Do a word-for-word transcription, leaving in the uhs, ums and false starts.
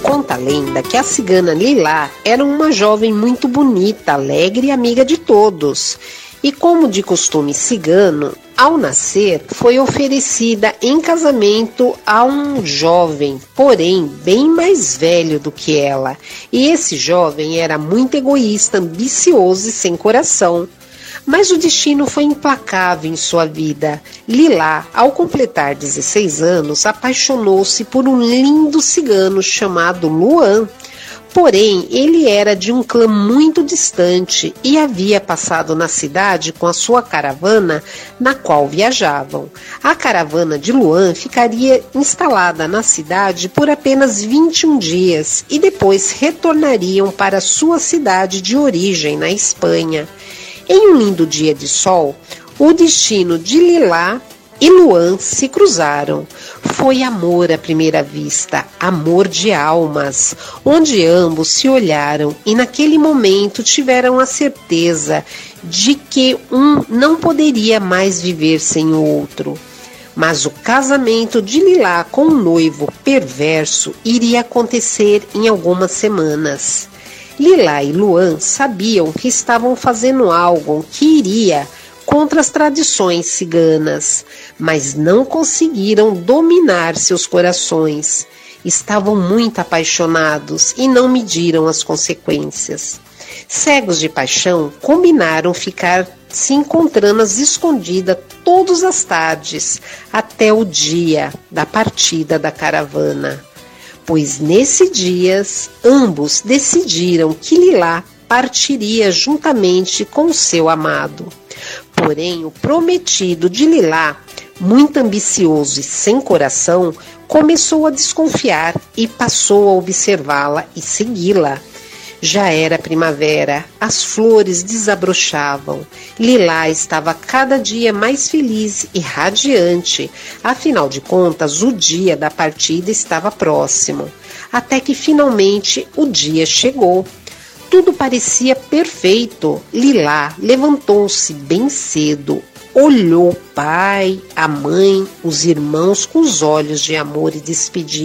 Conta a lenda que a cigana Lilá era uma jovem muito bonita, alegre e amiga de todos. E como de costume cigano, ao nascer foi oferecida em casamento a um jovem, porém bem mais velho do que ela. E esse jovem era muito egoísta, ambicioso e sem coração. Mas o destino foi implacável em sua vida. Lilá, ao completar dezesseis anos, apaixonou-se por um lindo cigano chamado Luan. Porém, ele era de um clã muito distante e havia passado na cidade com a sua caravana, na qual viajavam. A caravana de Luan ficaria instalada na cidade por apenas vinte e um dias e depois retornariam para sua cidade de origem, na Espanha. Em um lindo dia de sol, o destino de Lilá e Luan se cruzaram. Foi amor à primeira vista, amor de almas, onde ambos se olharam e naquele momento tiveram a certeza de que um não poderia mais viver sem o outro. Mas o casamento de Lilá com um noivo perverso iria acontecer em algumas semanas. Lilá e Luan sabiam que estavam fazendo algo que iria contra as tradições ciganas, mas não conseguiram dominar seus corações. Estavam muito apaixonados e não mediram as consequências. Cegos de paixão, combinaram ficar se encontrando às escondidas todas as tardes, até o dia da partida da caravana. Pois nesse dia, ambos decidiram que Lilá partiria juntamente com seu amado. Porém, o prometido de Lilá, muito ambicioso e sem coração, começou a desconfiar e passou a observá-la e segui-la. Já era primavera, as flores desabrochavam. Lilá estava cada dia mais feliz e radiante. Afinal de contas, o dia da partida estava próximo. Até que finalmente o dia chegou. Tudo parecia perfeito. Lilá levantou-se bem cedo, olhou o pai, a mãe, os irmãos com os olhos de amor e despedida.